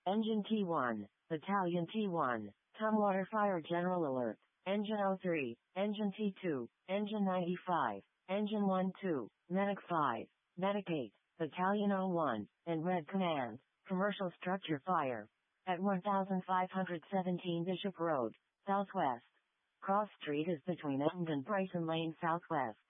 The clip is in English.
Engine T1, Battalion T1, Tumwater Fire General Alert. Engine 03, Engine T2, Engine 95, Engine 1-2, Medic 5, Medic 8, Battalion 01, and Red Command, Commercial Structure Fire. At 1517 Bishop Road, Southwest. Cross Street is between Elmond and Bryson Lane Southwest.